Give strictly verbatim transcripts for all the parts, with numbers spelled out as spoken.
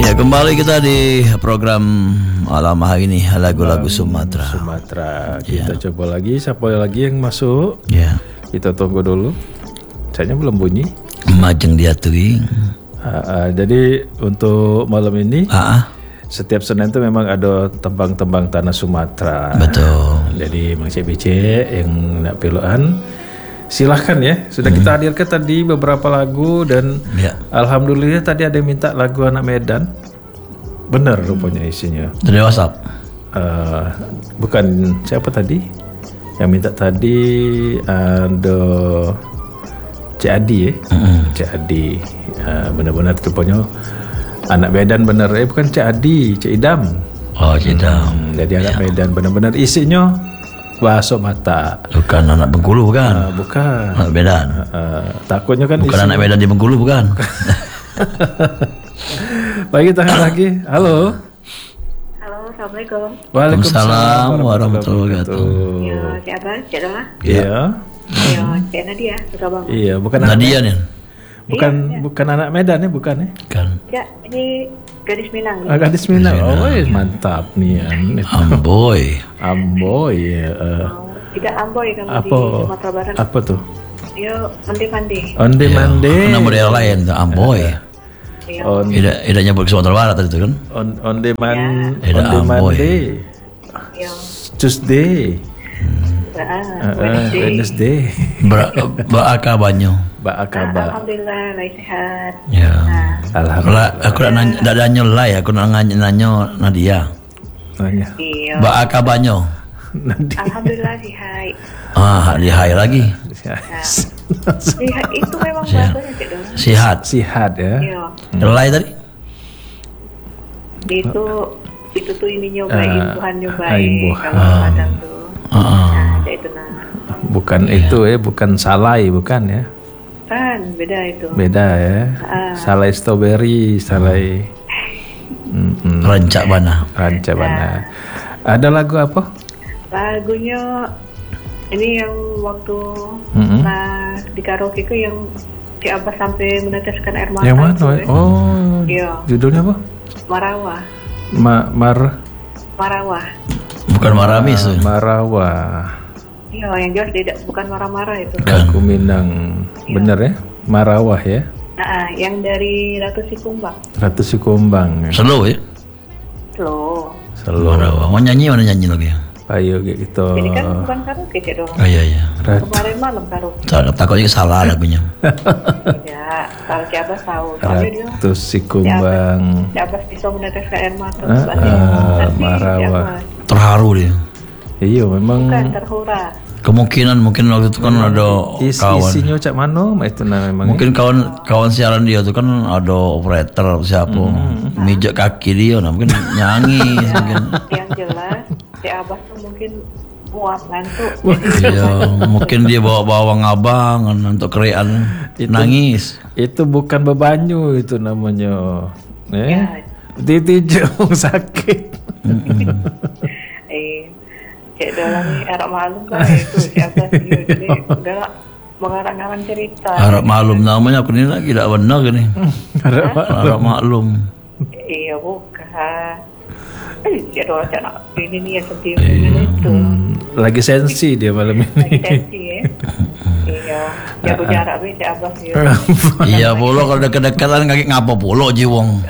Ya, kembali kita di program malam hari ini lagu-lagu Sumatera. Sumatera. Kita Ya. coba lagi. Siapa lagi yang masuk? Ya. Kita tunggu dulu. Kayaknya belum bunyi. Majeng dia tuing. Uh, uh, jadi untuk malam ini, Ah, setiap Senin itu memang ada tembang-tembang tanah Sumatera. betul. Jadi Mang C B C yang nak piluan, silahkan ya. Sudah kita hadirkan tadi beberapa lagu dan Ya. alhamdulillah tadi ada yang minta lagu anak Medan. Benar rupanya isinya. Dari WhatsApp. Uh, bukan siapa tadi? Yang minta tadi ada Cik Adi ya. Mm-mm. Cik Adi. Uh, benar-benar rupanya anak Medan benar. Eh bukan Cik Adi, Cik Idam. Oh, tidak. Hmm, jadi anak Medan benar-benar isinya bahasa mata. Bukan anak Bengkulu, bukan? Uh, bukan. Anak Medan. Uh, takutnya kan Bukan isi- anak Medan di Bengkulu, bukan? Baik, kita lagi. Halo. Halo, Assalamualaikum. Waalaikumsalam warahmatullahi wabarakatuh. Ya, siapa? Cik Dola? Iya. Ya, Cik Nadia, suka bang. Iya, bukan anak, Nadia nih. bukan bukan anak Medan ya, bukan ya? Kan. Ya, ini gadis Minang. Ah, gadis Minang. Oh, wes, mantap nih. An. Amboy. Amboy ya. eh. Oh, tidak Amboy kalau apa? di Sumatera Barat. Apa tuh? Ya, mandi-mandi. Onde mande. Nama daerah lain tuh Amboy. Ya, On, Tidak, tidak nyebut ke Sumatera Barat tadi itu kan? on, onde man. Ya. Onde Ada Amboy. mande. ya. Tuesday. Ah, Eh, eh, Wednesday. Wednesday. Ber Beraka banyo. Mbak Ah, Akaba. Alhamdulillah, lagi sehat. Ya. Nah, Alhamdulillah. Lah, aku nak nanya, dah nanya lah ya, aku nak nanya, nanya Nadia. Nanya. iya. Beraka banyo. Nanti. Alhamdulillah sehat. Ah, di hai lagi. Sehat itu memang Sihat. bahasanya Cik Dola. Sihat. Sihat ya. Iya. Relai tadi? Itu itu tuh ini nyobain Ah, Tuhan ah, nyobain imbuhan. kalau kadang tuh. Ah, ah. Nah, itu nah. Bukan itu ya, bukan salai, bukan ya. Kan beda itu. Beda ya. Ah. Salai strawberry, salai mm-mm. Rancak bana. ranca mana. Ada lagu apa? Lagunya ini yang waktu Mm-mm. nah di karaoke itu yang si Abah sampai meneteskan air mata. Yang mana? itu, ya. Oh, Iya. judulnya apa? Marawa. Ma Mar Marawa. Bukan Maramis. Ah, tuh. Marawa. Iya, yang jelas tidak bukan marah-marah itu. Lagu Minang. Bener ya? Marawah ya. Nah, yang dari Ratu Sikumbang. Ratu Sikumbang. Ya. Slow ya? Slow. Selalu Marawa. Mau nyanyi mana nyanyi lagi? payo gitu. Ini kan bukan karaoke Cik Dola. Oh iya iya. Ratu. Kemarin malam karaoke. Tak- Takutnya salah lagunya. Tidak. Kalau si Abah tahu. Soalnya dia Ratu Sikumbang. si Abah bisa meneteskan air mata. Ah, Soalnya ah, tapi si Marawa. Abah Terharu dia. Iya memang. bukan terhura. Kemungkinan mungkin waktu itu kan ada Is, kawan. isinya cak mano itu nah memang. Mungkin kawan kawan siaran dia tuh kan ada operator siapa mijak kaki dia, nah mungkin nyanyi mungkin. Yang jelas si Abah tuh mungkin muak ngantuk. Iya, mungkin dia bawa bawang abang untuk kerean nangis. Itu bukan bebanyu itu namanya. Eh? Ya. Ditijung sakit. Eh, Cik Dola nih harap malum kan itu si Abah dia jadi udah mengarang-arang cerita. Harap maklum namanya aku ini lagi tidak benar gini. Harap Harap maklum. Iya bukan. Eh, Cik Dola cak nak ini nih yang sentimen itu. Hmm, lagi sensi dia malam Lagi ini. tensi ya. Iya. Jaga jarak be Cik Abah dia. Iya pula kalau dekat-dekatan kaki ngapa pula jiwong.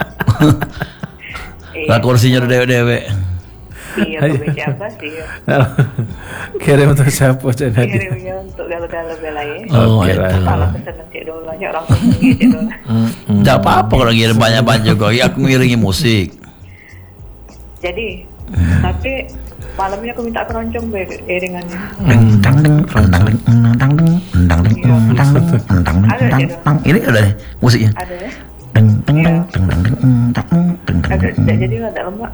Lah kursinya udah dewek-dewek. Iya, ke Cik Abah sih ya. Kirim untuk siapa cak Nadia? Kirimnya untuk galau-galau bela ya. Oh, Oke itu. lah. Kalau pesanan Cik Dola, ya orang pesan Cik Dola. Tidak apa-apa kalau ngirim banyak-banyak juga. Ya, aku ngiringi musik. Jadi, tapi malamnya aku minta keroncong be iringannya. Deng dang deng dang dang deng dang deng dang deng dang deng dang deng dang deng. Ini ada nih musiknya. Ada ya? Deng deng deng deng dang deng dang deng deng Agak deng. tidak jadi nggak lemak.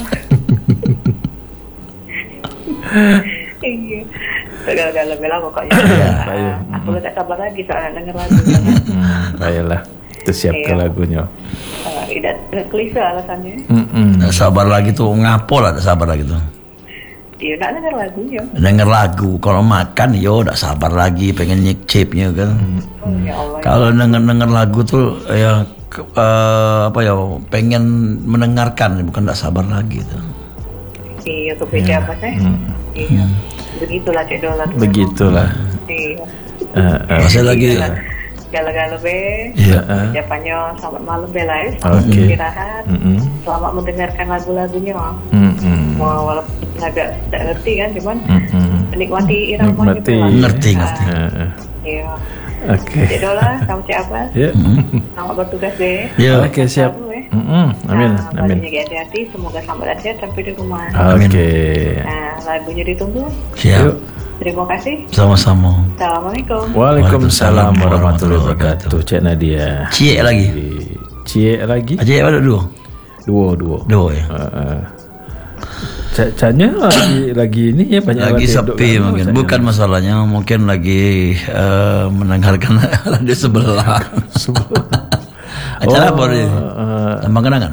Iya. Galau-galau bela pokoknya. baik. Aku udah tak sabar lagi soalnya denger lagu. Hmm, baiklah. Itu siapkan Iya. lagunya. Eh, Tidak tidak klise alasannya. Mm-mm. Nggak sabar lagi tuh ngapo lah, nggak sabar lagi tuh. Iya, nak denger lagunya. Denger lagu, kalau makan yo nggak sabar lagi pengen nyicipnya kan. Oh ya Allah. Kalau denger denger lagu tuh ya ke- eh, apa ya pengen mendengarkan, bukan tidak sabar lagi tuh. Iya, kebeda apa sih? Iya. Begitulah Cik Dola. tuh. Begitulah. Iya. Eh, eh, Masih lagi. Gala-gala be. Iya. Ucapannya selamat malam be lah. Oke. Istirahat. Mm-mm. Selamat mendengarkan lagu-lagunya. Mm-mm. Mau walaupun agak tidak ngerti kan, cuman Mm-mm. menikmati iramanya. Nikmati. Bella. Ngerti, ngerti. Eh, eh. Iya. Oke. Cik Dola, kamu Cik Abbas. Ya. Selamat bertugas deh. Ya. Oke, siap. Selalu, eh. Mm-mm. Amin. Nah, Amin. bajunya hati-hati, semoga selamat dan sehat sampai di rumah. Oke. Nah, lagunya ditunggu. Siap. Yuk. Terima kasih. Sama-sama. Assalamualaikum. Waalaikumsalam warahmatullahi wabarakatuh. Cik Nadia. Cie lagi. Cie lagi. Aja ada dua. Duo, duo. Dua ya. Uh, Cak Caknya lagi lagi ini ya banyak Lagi orang sepi tidur kan, mungkin. Caknya. Bukan masalahnya, mungkin lagi eh, mendengarkan radio sebelah. Acara apa ini? Uh, Tambang kenangan.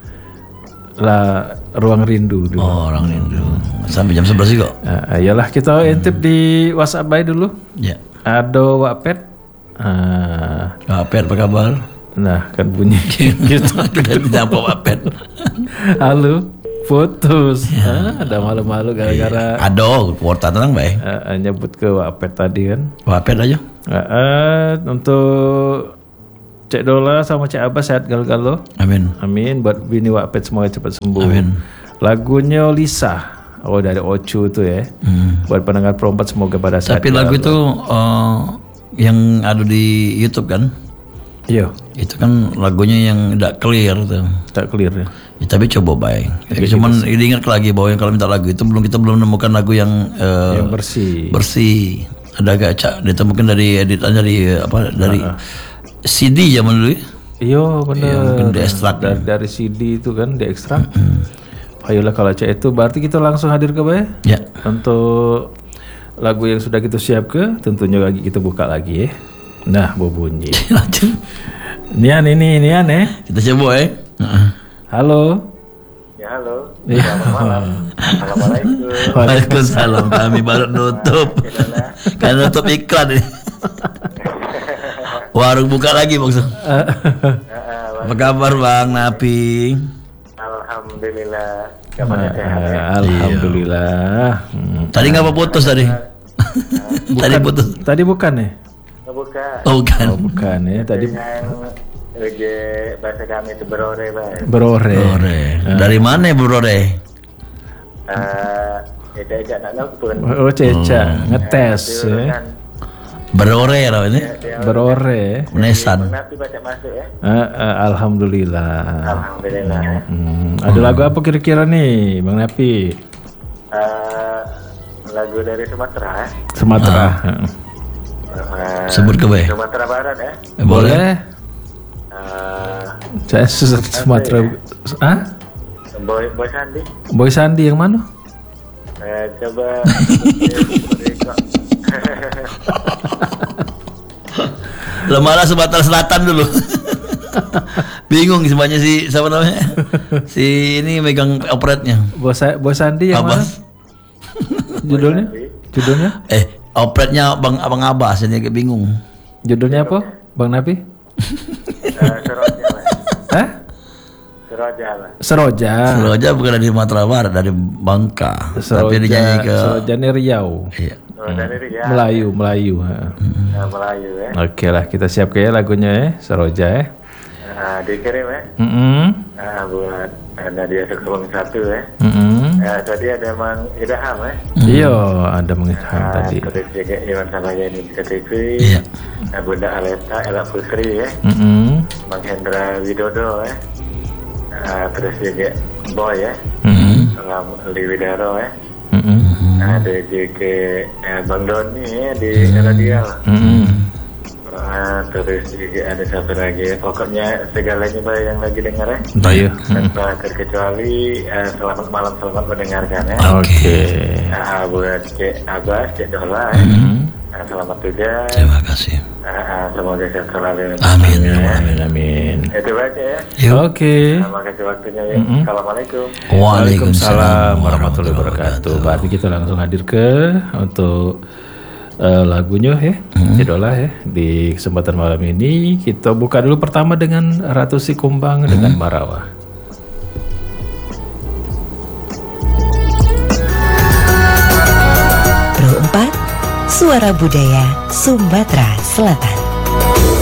lah ruang rindu dulu. Oh, orang rindu. Sampai jam sebelas juga. Uh, ayolah kita intip di WhatsApp bay dulu. Ya. Ada Wapet. Uh, Wapet apa kabar? nah kan bunyi gitu. Kita tidak apa Wapet. Halo, putus. Ah, ada malu-malu gara-gara Ada kuota tenang baik. uh, nyebut ke Wapet tadi kan. Wapet aja. Uh, uh, untuk Cik Dola sama Cik Abbas sehat gal-galo. Amin. Amin. Buat bini Wapet semoga cepat sembuh. Amin. Lagunya Lisa. Oh dari Ocu tuh ya. Hmm. Buat pendengar perempat semoga pada sehat. Tapi lagu itu eh, yang ada di YouTube kan? Iya. Itu kan lagunya yang tidak clear tuh. Tak clear ya. Ya, tapi coba baik. Ya, cuman diingat lagi bahwa yang kalau minta lagu itu belum kita belum menemukan lagu yang eh, Yang bersih. bersih. Ada agak cak ditemukan dari editannya dari apa dari C D zaman dulu. Ya. Iya benar. Iya, mungkin diekstrak. Dari, dari C D itu kan diekstrak. Ayolah kalau cek itu berarti kita langsung hadir ke Bay. Ya. Untuk lagu yang sudah kita siap ke, tentunya lagi kita buka lagi ya. Nah, berbunyi. Lanjut. Nian ini, Nian ya. Kita coba ya. Halo. Ya halo, Ya. selamat malam. Assalamualaikum. Waalaikumsalam. Kami baru nutup. Kan nutup iklan ini. Warung buka lagi maksud. Apa kabar Bang Napi? Alhamdulillah. Kabarnya sehat ya. Ah, Alhamdulillah. Hmm. Tadi ngapa putus tadi? Tadi putus. Tadi bukan ya? Ngebuka Oh bukan. Oh, bukan ya. Tadi dengan uji bahasa kami itu berore bang. berore. Brore. Dari mana ya Brore? Eh, Eda-eda nak nelfon. Oh, Ceca ngetes Dulu ya. kan Berore lah ini. dia Berore. Nesan. Nabi baca masuk ya. Ah, ah, Alhamdulillah. Alhamdulillah. Hmm, ada lagu apa kira-kira nih, Bang Napi? Eh, lagu dari Sumatera. Sumatera. Eh, Sebut ke Bay. Sumatera Barat ya. Eh, boleh. Boleh. Eh, Saya sus- Sumatera. Ah? Boy Boy Sandi. Boy Sandi yang mana? Eh, coba Lemala Sumatera Selatan dulu. Bingung semuanya si siapa namanya? Si ini megang operatnya. Boy, Sa- Boy Sandi yang Apa? mana? Judulnya? Judulnya? Eh, operatnya Bang Abang Abbas ini agak bingung. Judulnya apa? Bang Napi? Eh, Seroja Mas. Hah? Seroja Mas. Seroja. Seroja bukan dari Sumatera Barat, dari Bangka. Seroja. Tapi dia nyanyi ke Seroja ini Riau. iya. Oh, dari Ria. Melayu, Melayu. ha. Nah, Melayu ya. Oke lah, kita siap ke ya lagunya ya, Seroja ya. Nah, dikirim ya. Mm-mm. Nah, buat eh, Nadia Sukabumi satu ya. Mm-mm. Ya, tadi ada Mang Idaham ya. Iya, ada mengilham Nah, tadi. terus juga Iwan Samaya ini di K T V. Iya. Nah, Bunda Aleta, Ella Putri ya. Mm-mm. Mang Hendra Widodo ya. Nah, terus juga Boy ya. Mm-mm. Lam- Li Widaro ya. Mm-mm. Nah, ada juga eh, Bang Doni ya di radio. Mm-mm. Nah, terus juga ada satu lagi. Pokoknya segalanya Mbak yang lagi dengar ya. Iya. Tanpa terkecuali eh, selamat malam, selamat mendengarkan ya. Oke. Nah, buat Cik Abbas, Cik Dola ya. Nah, selamat juga. Terima kasih. Nah, semoga sehat selalu. Amin. Amin, amin. Itu aja ya. Yuk. Oke. Terima kasih waktunya ya. Assalamualaikum. Waalaikumsalam warahmatullahi wabarakatuh. Berarti kita langsung hadir ke untuk uh, lagunya ya, hmm. Idola ya. Di kesempatan malam ini kita buka dulu pertama dengan Ratu Sikumbang hmm. dengan Marawa. Pro empat Suara Budaya Sumatera Selatan.